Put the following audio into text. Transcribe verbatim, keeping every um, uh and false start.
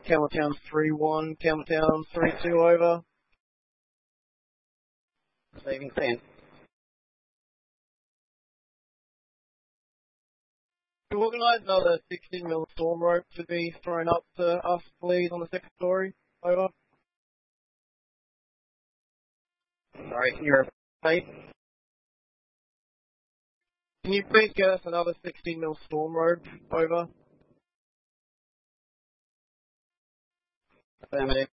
Campbelltown three one, Campbelltown three two over. Receiving send. To organise another sixteen mil storm rope to be thrown up to us, please, on the second story. Over. Sorry, you're safe. Can you please get us another sixteen mil storm rope? Over. Affirmative.